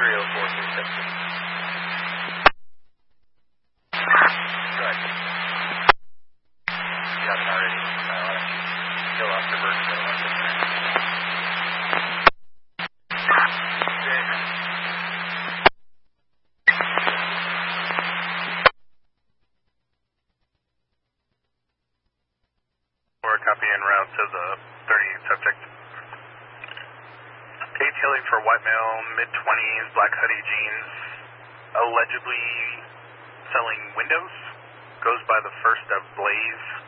Copy en route to the 38 subject. Detailing for white male, mid-20s, black hoodie jeans, allegedly selling windows. Goes by the first of Blaze.